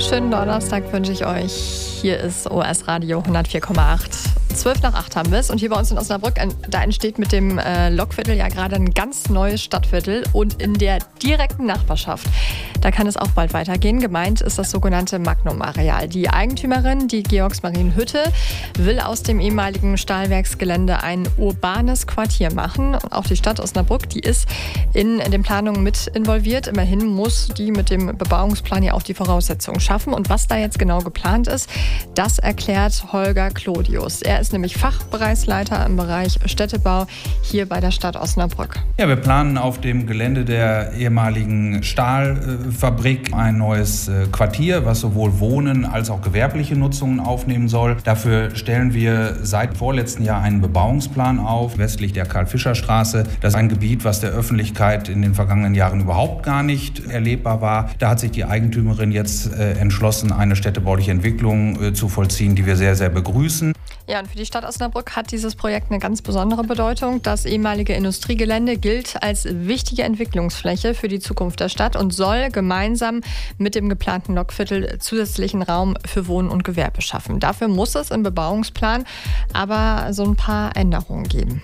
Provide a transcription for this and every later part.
Schönen Donnerstag wünsche ich euch. Hier ist OS Radio 104,8. 7:55 haben wir es. Und hier bei uns in Osnabrück, da entsteht mit dem Lokviertel ja gerade ein ganz neues Stadtviertel. Und in der direkten Nachbarschaft, da kann es auch bald weitergehen. Gemeint ist das sogenannte Magnum-Areal. Die Eigentümerin, die Georgsmarienhütte, will aus dem ehemaligen Stahlwerksgelände ein urbanes Quartier machen. Auch die Stadt Osnabrück, die ist in den Planungen mit involviert. Immerhin muss die mit dem Bebauungsplan ja auch die Voraussetzungen schaffen. Und was da jetzt genau geplant ist, das erklärt Holger Clodius. Er ist nämlich Fachbereichsleiter im Bereich Städtebau hier bei der Stadt Osnabrück. Ja, wir planen auf dem Gelände der ehemaligen Stahlfabrik ein neues Quartier, was sowohl Wohnen als auch gewerbliche Nutzungen aufnehmen soll. Dafür stellen wir seit vorletzten Jahr einen Bebauungsplan auf, westlich der Karl-Fischer-Straße. Das ist ein Gebiet, was der Öffentlichkeit in den vergangenen Jahren überhaupt gar nicht erlebbar war. Da hat sich die Eigentümerin jetzt entschlossen, eine städtebauliche Entwicklung zu vollziehen, die wir sehr, sehr begrüßen. Ja, und für die Stadt Osnabrück hat dieses Projekt eine ganz besondere Bedeutung. Das ehemalige Industriegelände gilt als wichtige Entwicklungsfläche für die Zukunft der Stadt und soll gemeinsam mit dem geplanten Lokviertel zusätzlichen Raum für Wohnen und Gewerbe schaffen. Dafür muss es im Bebauungsplan aber so ein paar Änderungen geben.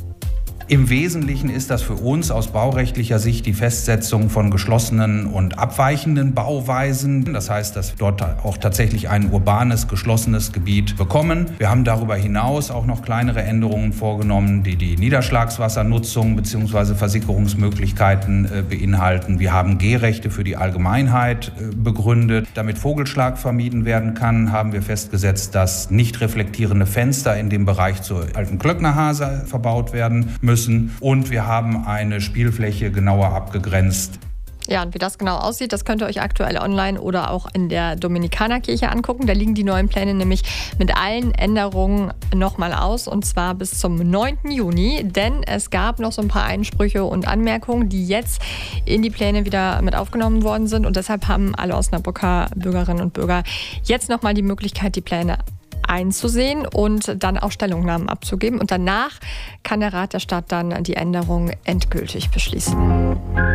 Im Wesentlichen ist das für uns aus baurechtlicher Sicht die Festsetzung von geschlossenen und abweichenden Bauweisen. Das heißt, dass wir dort auch tatsächlich ein urbanes, geschlossenes Gebiet bekommen. Wir haben darüber hinaus auch noch kleinere Änderungen vorgenommen, die die Niederschlagswassernutzung bzw. Versickerungsmöglichkeiten beinhalten. Wir haben Gehrechte für die Allgemeinheit begründet. Damit Vogelschlag vermieden werden kann, haben wir festgesetzt, dass nicht reflektierende Fenster in dem Bereich zur alten Klöcknerhase verbaut werden müssen. Und wir haben eine Spielfläche genauer abgegrenzt. Ja, und wie das genau aussieht, das könnt ihr euch aktuell online oder auch in der Dominikanerkirche angucken. Da liegen die neuen Pläne nämlich mit allen Änderungen nochmal aus, und zwar bis zum 9. Juni. Denn es gab noch so ein paar Einsprüche und Anmerkungen, die jetzt in die Pläne wieder mit aufgenommen worden sind. Und deshalb haben alle Osnabrücker Bürgerinnen und Bürger jetzt nochmal die Möglichkeit, die Pläne einzusehen und dann auch Stellungnahmen abzugeben. Und danach kann der Rat der Stadt dann die Änderung endgültig beschließen.